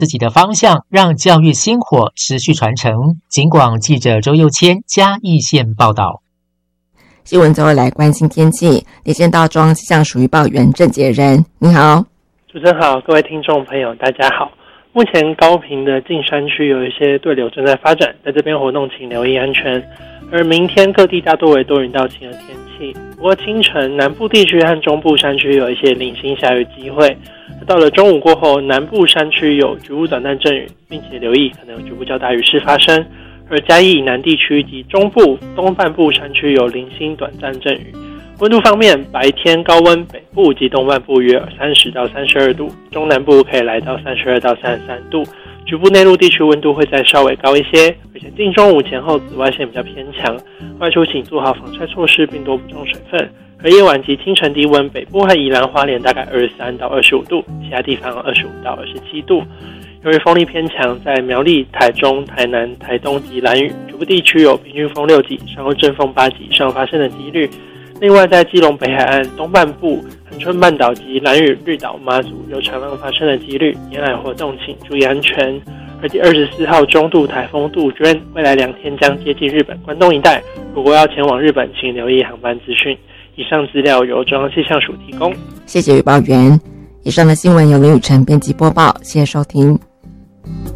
自己的方向，让教育薪火持续传承。警广记者周佑谦嘉义县报道。 新闻最后来关心天气，连线到中央气象署预报员郑杰仁，你好。 主持人好，各位听众朋友大家好。目前高屏的近山区有一些对流正在发展，在这边活动请留意安全。而明天各地大多为多云到晴的天气，不过清晨南部地区和中部山区有一些零星下雨机会。到了中午过后，南部山区有局部短暂阵雨，并且留意可能有局部较大雨势发生。而嘉义以南地区及中部东半部山区有零星短暂阵雨。温度方面，白天高温，北部及东半部约30到32度，中南部可以来到32到33度，局部内陆地区温度会再稍微高一些，而且近中午前后紫外线比较偏强，外出请做好防晒措施，并多补充水分。而夜晚及清晨低温，北部和宜兰花莲大概23到25度，其他地方25到27度。由于风力偏强，在苗栗、台中、台南、台东及兰屿局部地区有平均风6级，然后阵风8级以上发生的几率。另外，在基隆北海岸东半部、恒春半岛及兰屿、绿岛、马祖有长浪发生的几率，沿海活动请注意安全。而第24号中度台风杜鹃，未来2天将接近日本关东一带，如果要前往日本，请留意航班资讯。以上资料由中央气象署提供。 谢谢预报员。以上的新闻由林雨辰编辑播报，谢谢收听。